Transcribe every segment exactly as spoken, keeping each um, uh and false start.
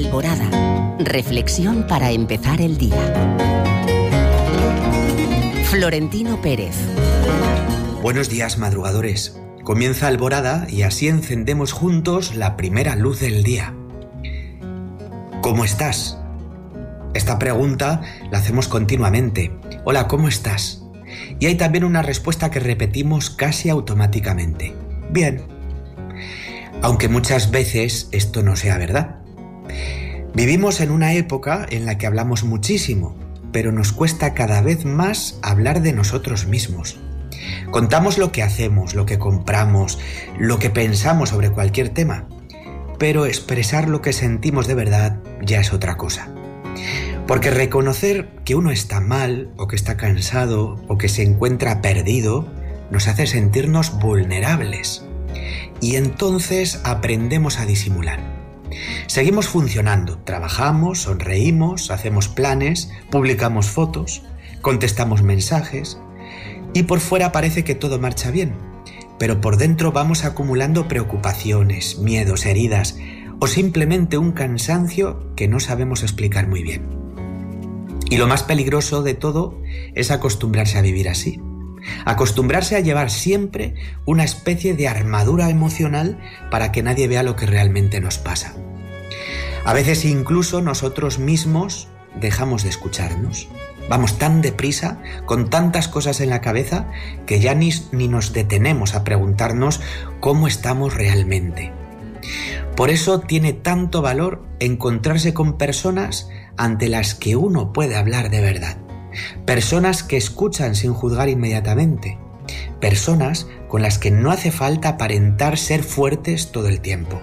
Alborada. Reflexión para empezar el día. Florentino Pérez. Buenos días, madrugadores. Comienza Alborada y así encendemos juntos la primera luz del día. ¿Cómo estás? Esta pregunta la hacemos continuamente. Hola, ¿cómo estás? Y hay también una respuesta que repetimos casi automáticamente. Bien. Aunque muchas veces esto no sea verdad. Vivimos en una época en la que hablamos muchísimo, pero nos cuesta cada vez más hablar de nosotros mismos. Contamos lo que hacemos, lo que compramos, lo que pensamos sobre cualquier tema, pero expresar lo que sentimos de verdad ya es otra cosa. Porque reconocer que uno está mal, o que está cansado, o que se encuentra perdido, nos hace sentirnos vulnerables. Y entonces aprendemos a disimular. Seguimos funcionando, trabajamos, sonreímos, hacemos planes, publicamos fotos, contestamos mensajes y por fuera parece que todo marcha bien, pero por dentro vamos acumulando preocupaciones, miedos, heridas o simplemente un cansancio que no sabemos explicar muy bien. Y lo más peligroso de todo es acostumbrarse a vivir así. Acostumbrarse a llevar siempre una especie de armadura emocional para que nadie vea lo que realmente nos pasa. A veces incluso nosotros mismos dejamos de escucharnos. Vamos tan deprisa, con tantas cosas en la cabeza, que ya ni, ni nos detenemos a preguntarnos cómo estamos realmente. Por eso tiene tanto valor encontrarse con personas ante las que uno puede hablar de verdad. Personas que escuchan sin juzgar inmediatamente. Personas con las que no hace falta aparentar ser fuertes todo el tiempo.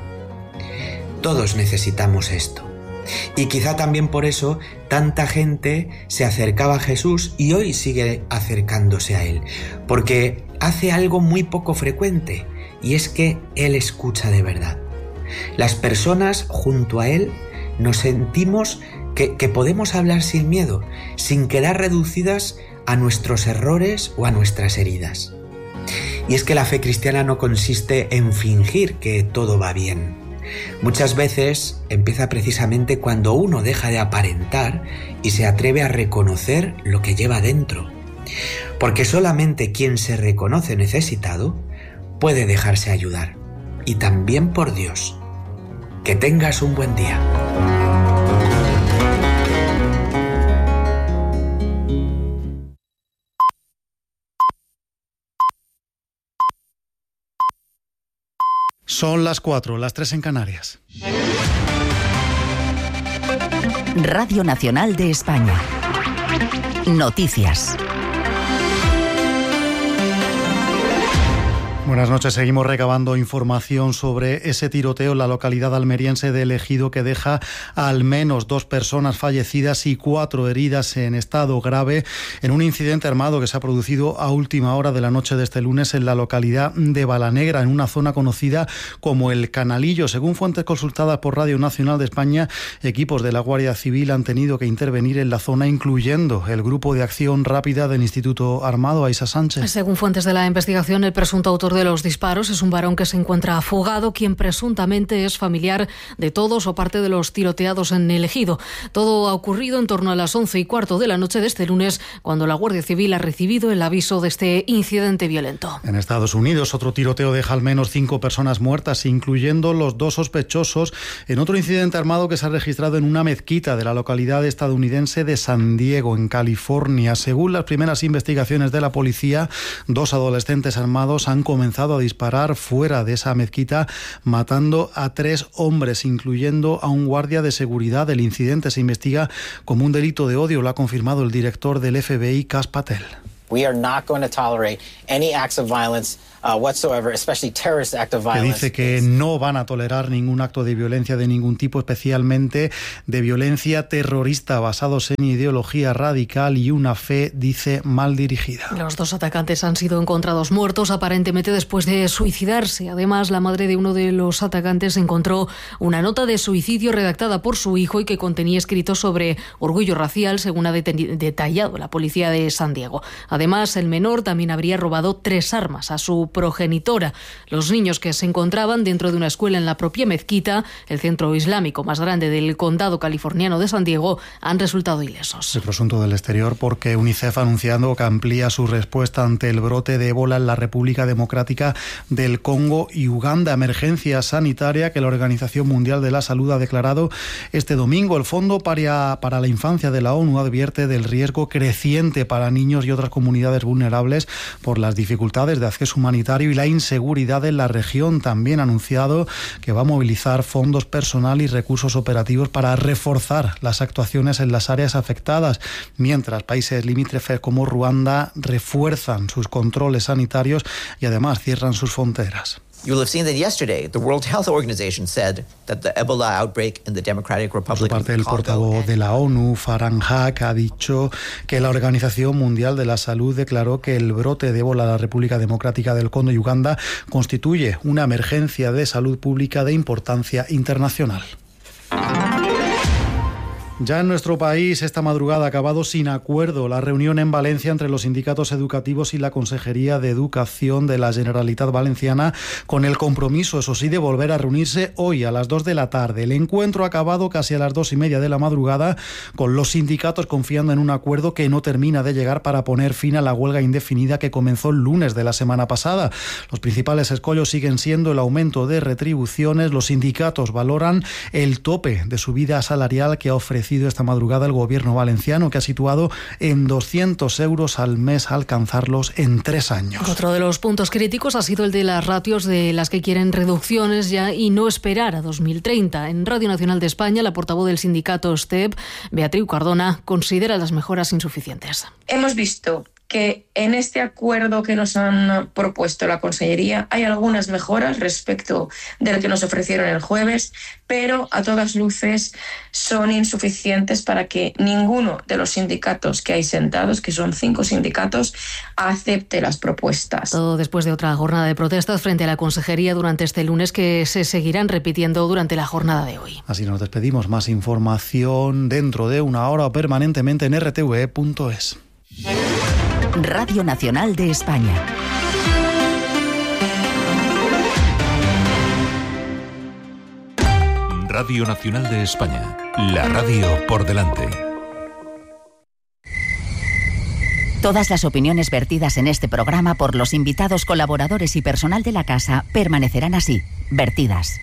Todos necesitamos esto. Y quizá también por eso tanta gente se acercaba a Jesús y hoy sigue acercándose a Él. Porque hace algo muy poco frecuente, y es que Él escucha de verdad. Las personas junto a Él nos sentimos que, que podemos hablar sin miedo, sin quedar reducidas a nuestros errores o a nuestras heridas. Y es que la fe cristiana no consiste en fingir que todo va bien. Muchas veces empieza precisamente cuando uno deja de aparentar y se atreve a reconocer lo que lleva dentro. Porque solamente quien se reconoce necesitado puede dejarse ayudar. Y también por Dios. Que tengas un buen día. Son las cuatro, las tres en Canarias. Radio Nacional de España. Noticias. Buenas noches, seguimos recabando información sobre ese tiroteo en la localidad almeriense de El Ejido que deja al menos dos personas fallecidas y cuatro heridas en estado grave en un incidente armado que se ha producido a última hora de la noche de este lunes en la localidad de Balanegra, en una zona conocida como El Canalillo. Según fuentes consultadas por Radio Nacional de España, equipos de la Guardia Civil han tenido que intervenir en la zona, incluyendo el Grupo de Acción Rápida del Instituto Armado. Aisa Sánchez. Según fuentes de la investigación, el presunto autor de los disparos es un varón que se encuentra afogado, quien presuntamente es familiar de todos o parte de los tiroteados en El Ejido. Todo ha ocurrido en torno a las once y cuarto de la noche de este lunes, cuando la Guardia Civil ha recibido el aviso de este incidente violento. En Estados Unidos, otro tiroteo deja al menos cinco personas muertas, incluyendo los dos sospechosos, en otro incidente armado que se ha registrado en una mezquita de la localidad estadounidense de San Diego, en California. Según las primeras investigaciones de la policía, dos adolescentes armados han comenzado a disparar fuera de esa mezquita, matando a tres hombres, incluyendo a un guardia de seguridad. El incidente se investiga como un delito de odio, lo ha confirmado el director del F B I, Kash Patel. We are not going to tolerate any acts of violence uh, whatsoever, especially terrorist act of violence. Que dice que no van a tolerar ningún acto de violencia de ningún tipo, especialmente de violencia terrorista basados en ideología radical y una fe, dice, mal dirigida. Los dos atacantes han sido encontrados muertos, aparentemente después de suicidarse. Además, la madre de uno de los atacantes encontró una nota de suicidio redactada por su hijo y que contenía escritos sobre orgullo racial, según ha detallado la policía de San Diego. Además, el menor también habría robado tres armas a su progenitora. Los niños que se encontraban dentro de una escuela en la propia mezquita, el centro islámico más grande del condado californiano de San Diego, han resultado ilesos. Otro asunto del exterior, porque UNICEF ha anunciado que amplía su respuesta ante el brote de ébola en la República Democrática del Congo y Uganda. Emergencia sanitaria que la Organización Mundial de la Salud ha declarado este domingo. El Fondo para, para la Infancia de la ONU advierte del riesgo creciente para niños y otras comunidades vulnerables por las dificultades de acceso humanitario y la inseguridad en la región. También ha anunciado que va a movilizar fondos personal y recursos operativos para reforzar las actuaciones en las áreas afectadas, mientras países limítrofes como Ruanda refuerzan sus controles sanitarios y además cierran sus fronteras. You will have seen that yesterday the World Health Organization said that the Ebola outbreak in the Democratic Republic of the Congo. Por parte del portavoz de la ONU, Farhan Haq, ha dicho que la Organización Mundial de la Salud declaró que el brote de ébola en la República Democrática del Congo y Uganda constituye una emergencia de salud pública de importancia internacional. Ya en nuestro país, esta madrugada ha acabado sin acuerdo la reunión en Valencia entre los sindicatos educativos y la Consejería de Educación de la Generalitat Valenciana, con el compromiso, eso sí, de volver a reunirse hoy a las dos de la tarde. El encuentro ha acabado casi a las dos y media de la madrugada, con los sindicatos confiando en un acuerdo que no termina de llegar para poner fin a la huelga indefinida que comenzó el lunes de la semana pasada. Los principales escollos siguen siendo el aumento de retribuciones. Los sindicatos valoran el tope de subida salarial que ha ofrecido esta madrugada el gobierno valenciano, que ha situado en doscientos euros al mes, a alcanzarlos en tres años. Otro de los puntos críticos ha sido el de las ratios de las que quieren reducciones ya y no esperar a dos mil treinta. En Radio Nacional de España, la portavoz del sindicato S T E P, Beatriu Cardona, considera las mejoras insuficientes. Hemos visto que en este acuerdo que nos han propuesto la Consellería hay algunas mejoras respecto de lo que nos ofrecieron el jueves, pero a todas luces son insuficientes para que ninguno de los sindicatos que hay sentados, que son cinco sindicatos, acepte las propuestas. Todo después de otra jornada de protestas frente a la Consejería durante este lunes, que se seguirán repitiendo durante la jornada de hoy. Así nos despedimos. Más información dentro de una hora o permanentemente en r t v e punto es. Radio Nacional de España. Radio Nacional de España. La radio por delante. Todas las opiniones vertidas en este programa por los invitados, colaboradores y personal de la casa permanecerán así, vertidas.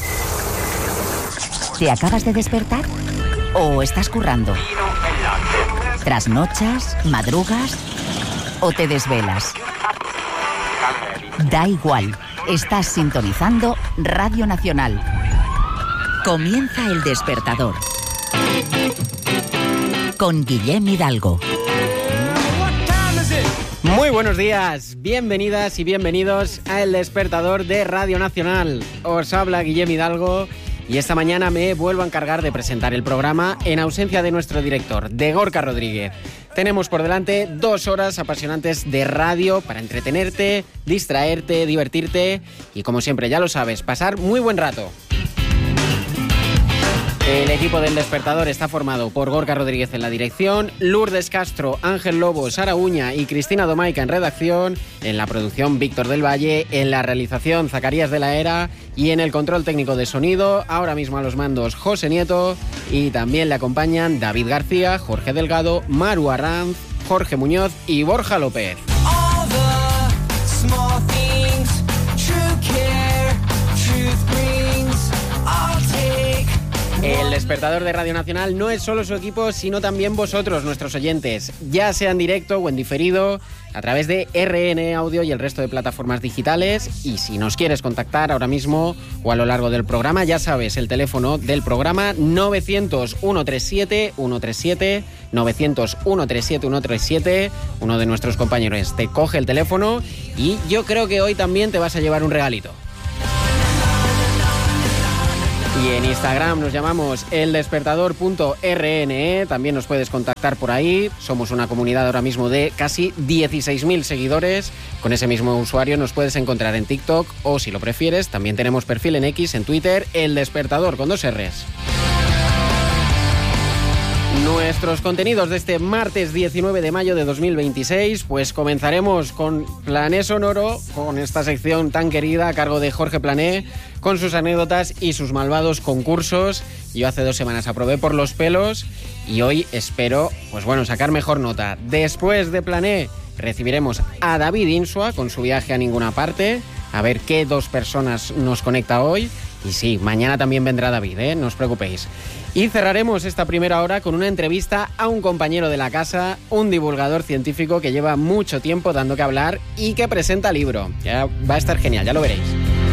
¿Te acabas de despertar? ¿O estás currando? ¿Trasnochas? ¿Madrugas? ¿O te desvelas? Da igual, estás sintonizando Radio Nacional. Comienza El Despertador con Guillem Hidalgo. Muy buenos días, bienvenidas y bienvenidos a El Despertador de Radio Nacional. Os habla Guillem Hidalgo y esta mañana me vuelvo a encargar de presentar el programa en ausencia de nuestro director, de Gorka Rodríguez. Tenemos por delante dos horas apasionantes de radio para entretenerte, distraerte, divertirte y, como siempre ya lo sabes, pasar muy buen rato. El equipo del Despertador está formado por Gorka Rodríguez en la dirección, Lourdes Castro, Ángel Lobo, Sara Uña y Cristina Domaica en redacción, en la producción Víctor del Valle, en la realización Zacarías de la Era y en el control técnico de sonido, ahora mismo a los mandos José Nieto, y también le acompañan David García, Jorge Delgado, Maru Arranz, Jorge Muñoz y Borja López. El Despertador de Radio Nacional no es solo su equipo, sino también vosotros, nuestros oyentes, ya sea en directo o en diferido, a través de R N Audio y el resto de plataformas digitales. Y si nos quieres contactar ahora mismo o a lo largo del programa, ya sabes, el teléfono del programa novecientos, ciento treinta y siete, ciento treinta y siete, novecientos, ciento treinta y siete, ciento treinta y siete. Uno de nuestros compañeros te coge el teléfono y yo creo que hoy también te vas a llevar un regalito. Y en Instagram nos llamamos eldespertador punto r n e, también nos puedes contactar por ahí. Somos una comunidad ahora mismo de casi dieciséis mil seguidores. Con ese mismo usuario nos puedes encontrar en TikTok o, si lo prefieres, también tenemos perfil en X, en Twitter, El Despertador con dos R's. Nuestros contenidos de este martes diecinueve de mayo de dos mil veintiséis, pues comenzaremos con Plané Sonoro, con esta sección tan querida a cargo de Jorge Plané, con sus anécdotas y sus malvados concursos. Yo hace dos semanas aprobé por los pelos y hoy espero, pues bueno, sacar mejor nota. Después de Plané recibiremos a David Insua con su viaje a ninguna parte, a ver qué dos personas nos conecta hoy. Y sí, mañana también vendrá David, ¿eh? No os preocupéis. Y cerraremos esta primera hora con una entrevista a un compañero de la casa, un divulgador científico que lleva mucho tiempo dando que hablar y que presenta libro. Ya va a estar genial, ya lo veréis.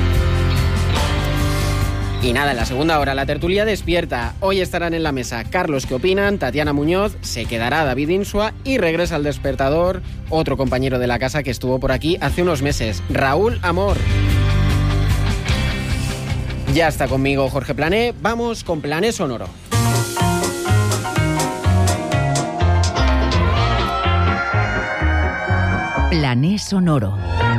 Y nada, en la segunda hora la tertulia despierta. Hoy estarán en la mesa Carlos ¿Qué opinan?, Tatiana Muñoz, se quedará David Insua y regresa al despertador otro compañero de la casa que estuvo por aquí hace unos meses, Raúl Amor. Ya está conmigo Jorge Plané, vamos con Plané Sonoro. Plané Sonoro.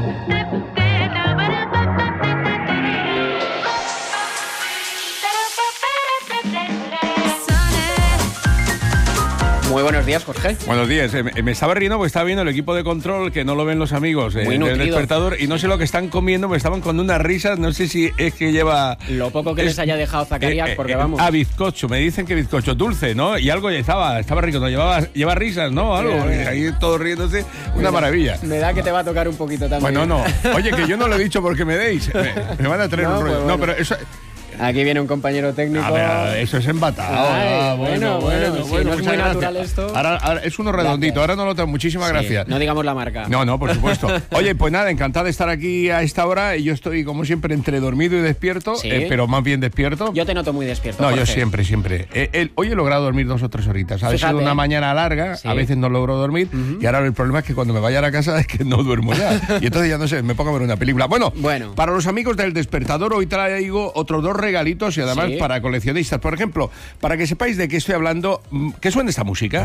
Muy buenos días, Jorge. Buenos días. Eh, me estaba riendo porque estaba viendo el equipo de control que no lo ven los amigos eh, del despertador y no sé lo que están comiendo, me estaban con unas risas, no sé si es que lleva... Lo poco que es, les haya dejado Zacarías, eh, porque vamos... Ah, bizcocho, me dicen que bizcocho dulce, ¿no? Y algo ya estaba, estaba rico, ¿no? Llevaba, lleva risas, ¿no? Algo, mira, mira. Ahí todos riéndose, una maravilla. Me da que te va a tocar un poquito también. Bueno, no. Oye, que yo no lo he dicho porque me deis. Me, me van a traer no, un rollo. Pues bueno. No, pero eso... Aquí viene un compañero técnico. A ver, eso es embatado. Ay, ah, bueno, bueno, bueno. Si no es muy natural esto. Ahora, ahora es uno redondito, gracias. Ahora no lo tengo. Muchísimas sí, gracias. No digamos la marca. No, no, por supuesto. Oye, pues nada, encantado de estar aquí a esta hora. Y yo estoy, como siempre, entre dormido y despierto, ¿sí? eh, pero más bien despierto. Yo te noto muy despierto. No, Jorge. yo siempre, siempre. Eh, eh, hoy he logrado dormir dos o tres horitas. Ha Fíjate. sido una mañana larga, sí. a veces no logro dormir. Uh-huh. Y ahora el problema es que cuando me vaya a la casa es que no duermo ya. Y entonces ya no sé, me pongo a ver una película. Bueno, bueno, para los amigos del despertador, hoy traigo otros dos regalitos y además. ¿Sí? Para coleccionistas, por ejemplo, para que sepáis de qué estoy hablando, ¿qué suena esta música?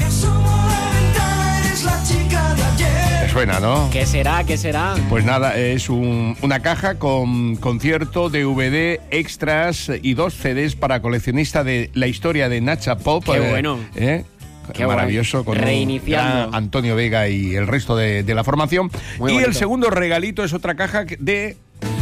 ¿Te suena, no? ¿Qué será? ¿Qué será? Pues nada, es un, una caja con concierto, D V D, extras y dos C Ds para coleccionista de la historia de Nacha Pop. ¡Qué eh, bueno! ¿eh? Qué maravilloso, con Reiniciando. Antonio Vega y el resto de, de la formación. Muy y bonito. El segundo regalito es otra caja de...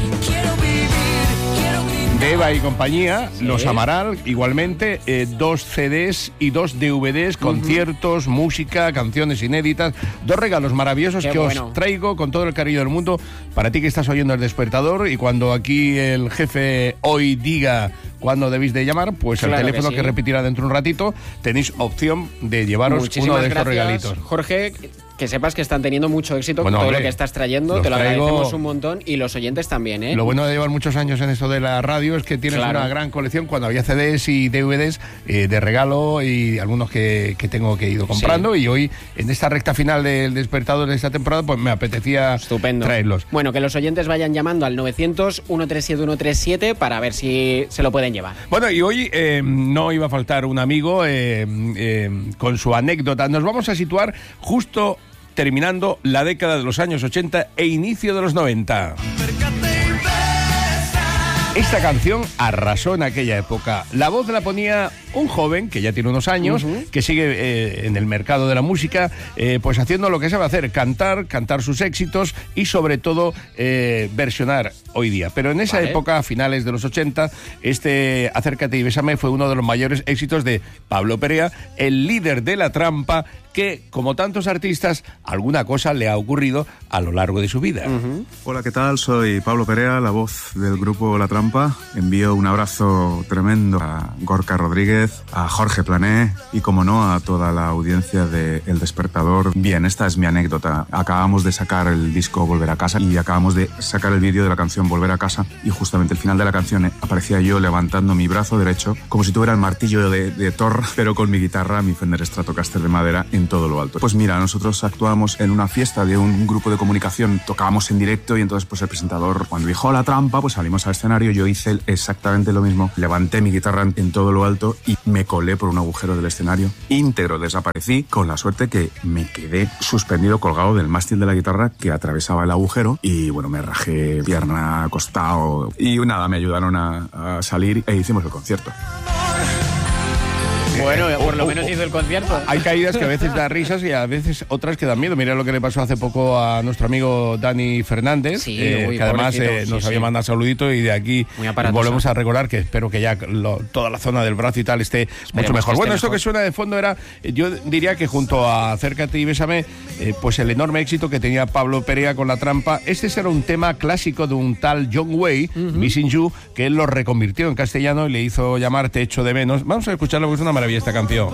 de Eva y compañía, sí. Los Amaral, igualmente, eh, dos C Ds y dos D V Ds, conciertos, uh-huh. música, canciones inéditas, dos regalos maravillosos Qué que bueno. os traigo con todo el cariño del mundo para ti que estás oyendo el despertador y cuando aquí el jefe hoy diga cuándo debéis de llamar, pues claro el teléfono que, sí. que repetirá dentro de un ratito, tenéis opción de llevaros Muchísimas uno de estos gracias, regalitos. Jorge, que sepas que están teniendo mucho éxito bueno, con todo hombre, lo que estás trayendo, te lo traigo... agradecemos un montón y los oyentes también, ¿eh? Lo bueno de llevar muchos años en esto de la radio es que tienes claro. una gran colección cuando había C Ds y D V Ds eh, de regalo y algunos que, que tengo que he ido comprando sí. y hoy en esta recta final del despertador de esta temporada pues me apetecía Estupendo. traerlos. Bueno, que los oyentes vayan llamando al novecientos, uno tres siete, uno tres siete para ver si se lo pueden llevar. Bueno, y hoy eh, no iba a faltar un amigo eh, eh, con su anécdota. Nos vamos a situar justo terminando la década de los años ochenta e inicio de los noventa. Esta canción arrasó en aquella época. La voz la ponía un joven que ya tiene unos años, uh-huh. que sigue eh, en el mercado de la música, eh, pues haciendo lo que sabe hacer, cantar, cantar sus éxitos y sobre todo eh, versionar hoy día. Pero en esa vale. época, a finales de los ochenta, este Acércate y Bésame fue uno de los mayores éxitos de Pablo Perea, el líder de La Trampa, que, como tantos artistas, alguna cosa le ha ocurrido a lo largo de su vida. Uh-huh. Hola, ¿qué tal? Soy Pablo Perea, la voz del grupo La Trampa. Envío un abrazo tremendo a Gorka Rodríguez, a Jorge Plané y, como no, a toda la audiencia de El Despertador. Bien, esta es mi anécdota. Acabamos de sacar el disco Volver a Casa y acabamos de sacar el vídeo de la canción Volver a Casa y justamente al final de la canción aparecía yo levantando mi brazo derecho como si tuviera el martillo de, de Thor, pero con mi guitarra, mi Fender Stratocaster de madera, en todo lo alto. Pues mira, nosotros actuábamos en una fiesta de un grupo de comunicación, tocábamos en directo y entonces pues el presentador, cuando dijo La Trampa, pues salimos al escenario, yo hice exactamente lo mismo, levanté mi guitarra en todo lo alto y me colé por un agujero del escenario, íntegro, desaparecí, con la suerte que me quedé suspendido, colgado del mástil de la guitarra que atravesaba el agujero y bueno, me rajé pierna, costado y nada, me ayudaron a, a salir e hicimos el concierto. Bueno, por lo menos hizo el concierto. Hay caídas que a veces dan risas y a veces otras que dan miedo. Mira lo que le pasó hace poco a nuestro amigo Dani Fernández, sí, eh, uy, que además eh, sí, nos sí. había mandado saludito y de aquí volvemos a recordar que espero que ya lo, toda la zona del brazo y tal esté Esperemos mucho mejor. Bueno, esto mejor. Que suena de fondo era, yo diría que junto a Acércate y Bésame, eh, pues el enorme éxito que tenía Pablo Perea con La Trampa. Este era un tema clásico de un tal John Way, uh-huh. Missing You, que él lo reconvirtió en castellano y le hizo llamar Te echo de menos. Vamos a escucharlo porque es una maravilla esta canción.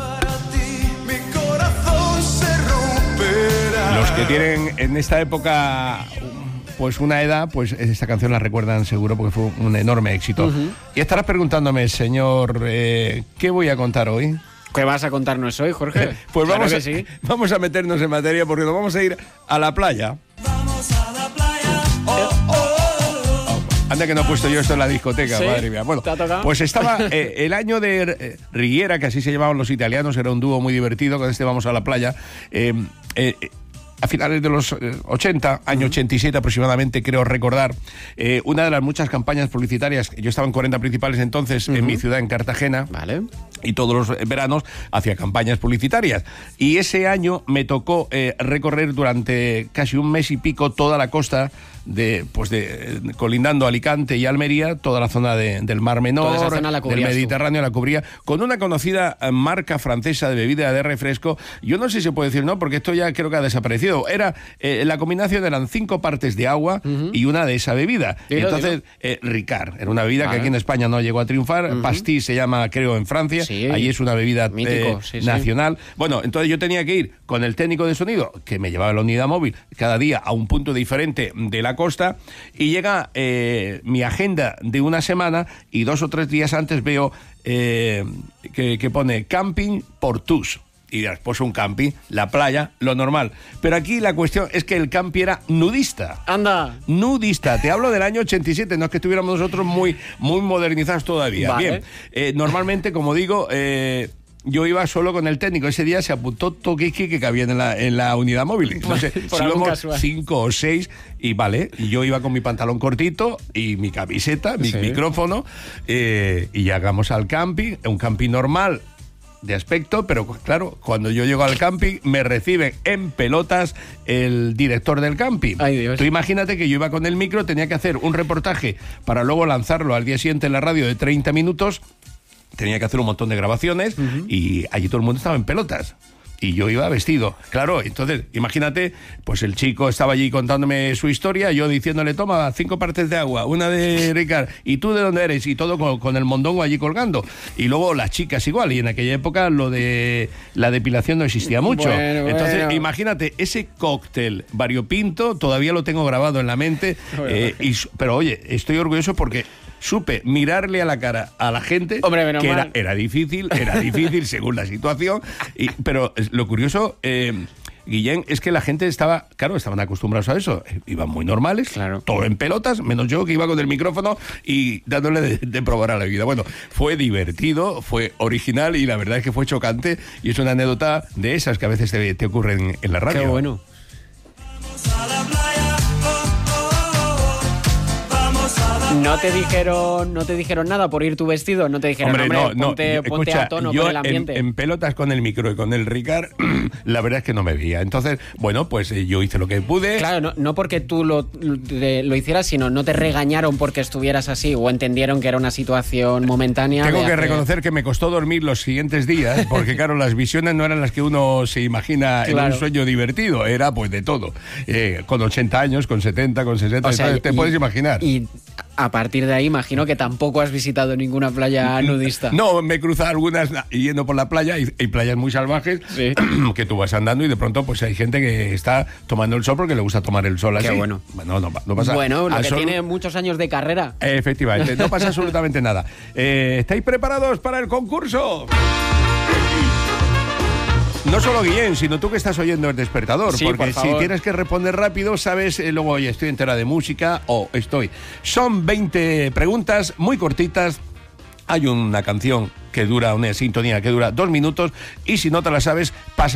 Los que tienen en esta época pues una edad, pues esta canción la recuerdan seguro porque fue un enorme éxito. Uh-huh. Y estarás preguntándome, señor, eh, ¿qué voy a contar hoy? ¿Qué vas a contarnos hoy, Jorge? Pues claro vamos, que a, sí. vamos a meternos en materia porque nos vamos a ir a la playa. Vamos a la playa. Oh, oh, oh. Anda que no he puesto yo esto en la discoteca, ¿Sí? Madre mía. Bueno, pues estaba eh, el año de eh, Riviera, que así se llamaban los italianos, era un dúo muy divertido, con este Vamos a la playa. Eh, eh, A finales de los ochenta, año ochenta y siete aproximadamente, creo recordar, eh, una de las muchas campañas publicitarias, yo estaba en cuarenta principales entonces, uh-huh. en mi ciudad, en Cartagena, vale. y todos los veranos hacía campañas publicitarias. Y ese año me tocó eh, recorrer durante casi un mes y pico toda la costa, de pues de colindando Alicante y Almería, toda la zona de, del Mar Menor, del Mediterráneo, tú. La cubría, con una conocida marca francesa de bebida de refresco. Yo no sé si se puede decir, ¿no? Porque esto ya creo que ha desaparecido. Era, eh, la combinación eran cinco partes de agua uh-huh. y una de esa bebida. Dilo, Entonces, eh, Ricard, era una bebida vale. que aquí en España no llegó a triunfar. Uh-huh. Pastis se llama, creo, en Francia. Sí. Ahí es una bebida Mítico, eh, sí, nacional. Sí. Bueno, entonces yo tenía que ir con el técnico de sonido, que me llevaba la unidad móvil, cada día a un punto diferente de la costa, y llega eh, mi agenda de una semana y dos o tres días antes veo eh, que, que pone Camping Portús. Y después un camping, la playa, lo normal. Pero aquí la cuestión es que el camping era nudista. ¡Anda! Nudista. Te hablo del año ochenta y siete, no es que estuviéramos nosotros muy, muy modernizados todavía. Vale. Bien, eh, normalmente, como digo... Eh, yo iba solo con el técnico. Ese día se apuntó Toquiqui que cabían en la, en la unidad móvil. Entonces, si íbamos cinco o seis, y vale, y yo iba con mi pantalón cortito y mi camiseta, mi sí. micrófono, eh, y llegamos al camping, un camping normal de aspecto, pero claro, cuando yo llego al camping me recibe en pelotas el director del camping. Ay, Dios. Tú imagínate que yo iba con el micro, tenía que hacer un reportaje para luego lanzarlo al día siguiente en la radio de treinta minutos. Tenía que hacer un montón de grabaciones uh-huh. y allí todo el mundo estaba en pelotas. Y yo iba vestido. Claro, entonces, imagínate, pues el chico estaba allí contándome su historia, yo diciéndole, toma, cinco partes de agua, una de Ricard, ¿y tú de dónde eres? Y todo con, con el mondongo allí colgando. Y luego las chicas igual, y en aquella época lo de la depilación no existía mucho. Bueno, entonces, bueno. imagínate, ese cóctel variopinto todavía lo tengo grabado en la mente. Bueno, eh, y, pero oye, estoy orgulloso porque... supe mirarle a la cara a la gente. Hombre, menos que mal. era, era difícil, era difícil según la situación. Y, pero lo curioso, eh, Guillén, es que la gente estaba, claro, estaban acostumbrados a eso. Iban muy normales, claro. todo en pelotas, menos yo que iba con el micrófono y dándole de, de probar a la vida. Bueno, fue divertido, fue original y la verdad es que fue chocante y es una anécdota de esas que a veces te, te ocurren en la radio. Qué bueno. ¿No te dijeron no te dijeron nada por ir tu vestido? ¿No te dijeron, hombre, hombre no, ponte, no, ponte escucha, a tono yo con el ambiente? En, en pelotas con el micro y con el Ricard, la verdad es que no me veía. Entonces, bueno, pues eh, yo hice lo que pude. Claro, no, no porque tú lo, lo, lo hicieras, sino no te regañaron porque estuvieras así o entendieron que era una situación momentánea. Tengo que hacer... reconocer que me costó dormir los siguientes días, porque claro, las visiones no eran las que uno se imagina claro. en un sueño divertido, era pues de todo. Eh, con ochenta años, con setenta, con sesenta, o sea, entonces, te y, puedes imaginar. Y a partir de ahí, imagino que tampoco has visitado ninguna playa nudista. No, me he cruzado algunas yendo por la playa y hay playas muy salvajes sí. que tú vas andando y de pronto pues hay gente que está tomando el sol porque le gusta tomar el sol así. Qué bueno. Bueno, no, no pasa Bueno, lo que sol... tiene muchos años de carrera. Efectivamente, no pasa absolutamente nada. Eh, ¿Estáis preparados para el concurso? No solo Guillén, sino tú que estás oyendo el despertador, sí, porque por si tienes que responder rápido, sabes, eh, luego, oye, estoy entera de música o estoy. Son veinte preguntas muy cortitas. Hay una canción que dura, una sintonía que dura dos minutos y si no te la sabes, pasa.